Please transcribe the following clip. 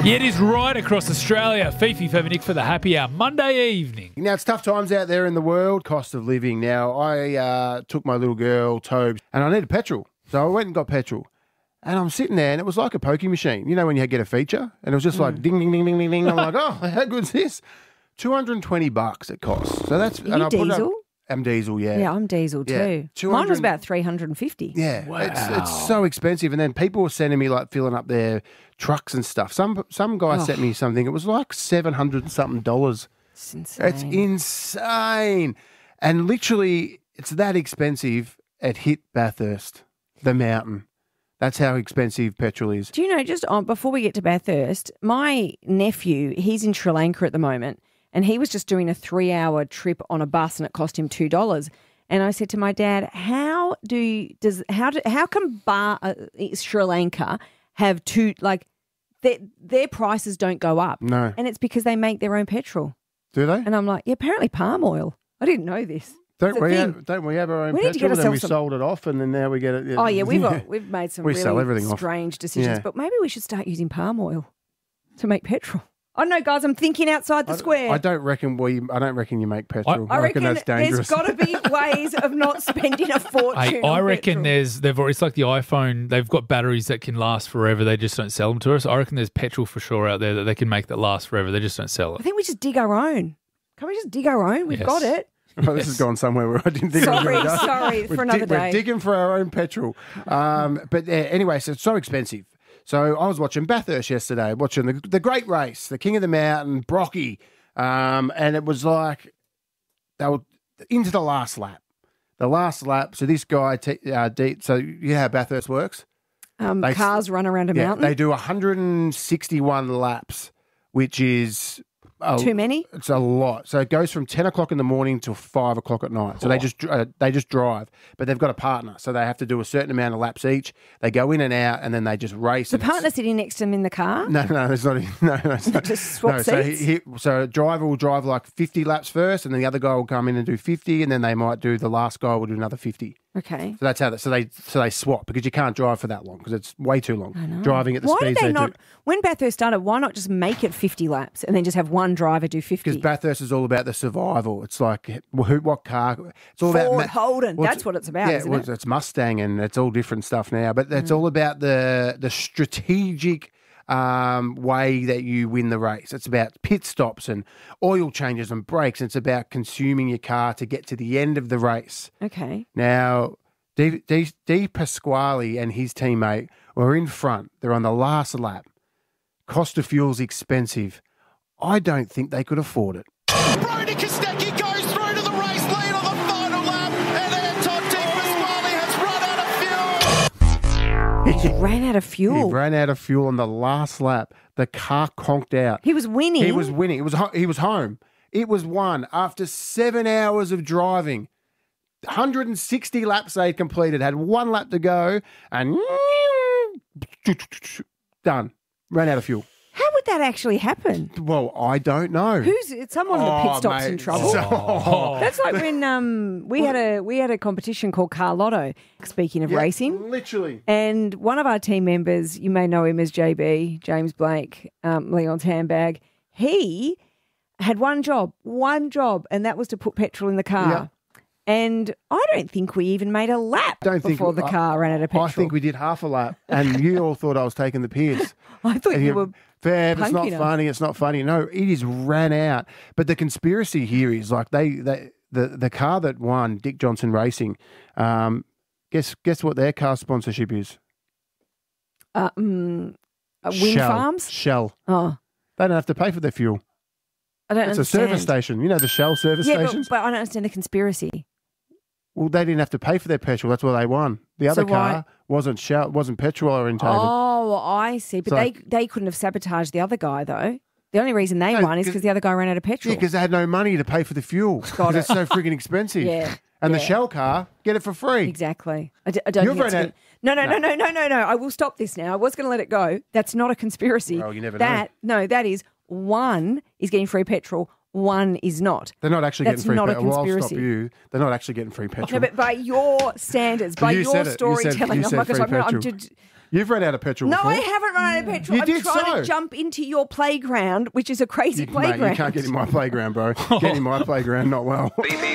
Yeah, it is right across Australia. Fifi Feminic for the happy hour Monday evening. Now, it's tough times out there in the world, cost of living. Now, I took my little girl, Tobes, and I needed petrol. So I went and got petrol. And I'm sitting there, and it was like a pokie machine. You know when you get a feature? And it was just like ding, ding, ding, ding, ding, ding. I'm like, oh, how good's this? $220 it costs. So that's... You diesel? I'm diesel, yeah. Yeah, I'm diesel too. Yeah, Mine was about $350. Yeah, Wow. it's so expensive. And then people were sending me like filling up their trucks and stuff. Some guy sent me something. It was like $700 something. It's insane. It's insane. And literally, it's that expensive. It hit Bathurst, the mountain. That's how expensive petrol is. Do you know, just before we get to Bathurst, my nephew, he's in Sri Lanka at the moment, and he was just doing a 3-hour trip on a bus, and it cost him $2. And I said to my dad, how come Sri Lanka have their prices don't go up? No. And it's because they make their own petrol. Do they? And I'm like, yeah, apparently palm oil. I didn't know this. Don't we have our own We need to petrol? get And then we ourselves sold it off, and then now we get it. Oh yeah, we've made some We sell really everything off. strange decisions. Yeah. But maybe we should start using palm oil to make petrol. I don't know, guys. I'm thinking outside the square. I don't reckon you make petrol. I reckon that's dangerous. there's got to be ways of not spending a fortune. Hey, I reckon it's like the iPhone. They've got batteries that can last forever. They just don't sell them to us. I reckon there's petrol for sure out there that they can make that last forever. They just don't sell I it. think we just dig our own. Can we just dig our own? We've Yes. got it. Oh, this has gone somewhere where I didn't think it was going to go. Sorry, for another day. We're digging for our own petrol. But anyway, so it's so expensive. So I was watching Bathurst yesterday, watching the great race, the King of the Mountain, Brocky, and it was like they were into the last lap. The last lap. So this guy, so you know how Bathurst works? Cars run around a mountain. They do 161 laps, which is... Too many? It's a lot. So it goes from 10 o'clock in the morning till 5 o'clock at night. So they just drive, but they've got a partner. So they have to do a certain amount of laps each. They go in and out, and then they just race. The partner sitting next to him in the car? No, it's not. No, it's not. Just swap seats? So a driver will drive like 50 laps first, and then the other guy will come in and do 50, and then they might do, the last guy will do another 50. Okay. So that's how they swap, because you can't drive for that long, because it's way too long driving at the Why speeds did they they not? do. When Bathurst started, why not just make it 50 laps and then just have one driver do 50? Because Bathurst is all about the survival. It's like what car? It's all Ford, about Holden. That's what it's about, isn't it? It's Mustang, and it's all different stuff now. But it's all about the strategic way that you win the race. It's about pit stops and oil changes and brakes. It's about consuming your car to get to the end of the race. Okay. Now, Di Pasquale and his teammate were in front. They're on the last lap. Cost of fuel's expensive. I don't think they could afford it. Brody Kostecki goes through to the race lead on the final lap, and Anton Di Pasquale has run out of fuel. He ran out of fuel. He ran out of fuel on the last lap. The car conked out. He was winning. He was winning. He was home. It was won after 7 hours of driving. 160 laps they'd completed. Had 1 lap to go, and done. Ran out of fuel. How would that actually happen? Well, I don't know. It's someone in the pit stops in trouble. Oh. That's like when we had a competition called Car Lotto. Speaking of racing, Literally. and one of our team members, you may know him as JB, James Blake, Leon's handbag. He had one job, and that was to put petrol in the car. Yeah. And I don't think we even made a lap before the car ran out of petrol. I think we did half a lap, and you all thought I was taking the piss. I thought you were Fab, it's not punking us. funny. It's not funny. No, it is ran out. But the conspiracy here is like the car that won, Dick Johnson Racing. Guess what their car sponsorship is? Wind Shell. farms. Shell. Oh, They don't have to pay for their fuel. I don't It's understand. a service station. You know the Shell service Yeah, stations. but I don't understand the conspiracy. Well, they didn't have to pay for their petrol. That's why they won. The other So why- car wasn't Shell. Wasn't petrol orientated. Oh, I see. But So- they couldn't have sabotaged the other guy, though. The only reason they won is because the other guy ran out of petrol. Yeah, because they had no money to pay for the fuel. Because it's so freaking expensive. Yeah, And the yeah. Shell car, get it for free. Exactly. I don't You've think it's run good. No. I will stop this now. I was going to let it go. That's not a conspiracy. Well, you never know. No, that is one is getting free petrol, one is not. They're not actually That's getting free not a petrol. Well, I'll stop conspiracy. you. They're not actually getting free petrol. No, but by your standards, by You your said it. You said storytelling, free I'm petrol. You've run out of petrol No, before. I haven't run out of petrol. You I'm did trying so. to jump into your playground, which is a crazy Mate, playground. you can't get in my playground, bro. Get in my playground, not well.